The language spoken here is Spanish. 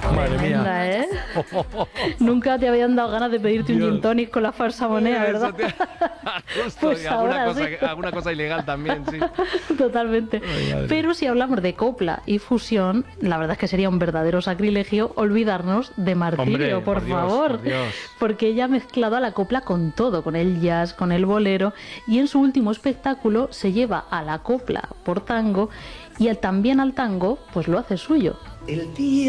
Madre mía. Tremenda, ¿eh? Nunca te habían dado ganas de pedirte un Dios. gin tonic con la falsa moneda, ¿verdad? Justo, Pues y alguna ahora cosa, sí. alguna cosa ilegal también, sí. Totalmente. Ay, madre. Pero si hablamos de copla y fusión, la verdad es que sería un verdadero sacrilegio olvidarnos de Martirio, Hombre, por Dios, favor. por Dios. Porque ella ha mezclado a la copla con todo, con el jazz, con el bolero, y en su último espectáculo se lleva a la copla por tango y también al tango, pues lo hace suyo. El día